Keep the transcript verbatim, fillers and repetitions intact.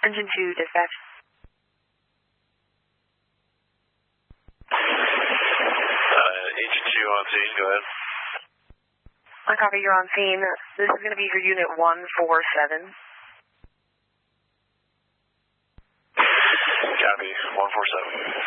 Engine two, dispatch. Uh, Engine two on scene, go ahead. I copy, you're on scene. This is going to be for Unit one four seven. Copy, one four seven.